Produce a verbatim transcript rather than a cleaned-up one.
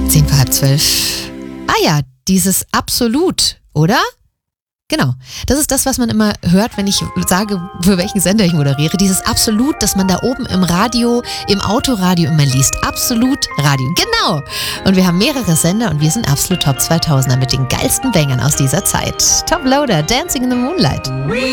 Zehn vor halb zwölf. Ah ja, dieses Absolut, oder? Genau. Das ist das, was man immer hört, wenn ich sage, für welchen Sender ich moderiere. Dieses Absolut, das man da oben im Radio, im Autoradio immer liest. Absolut Radio. Genau. Und wir haben mehrere Sender und wir sind absolut Top zweitausender mit den geilsten Bangern aus dieser Zeit. Top Loader, Dancing in the Moonlight.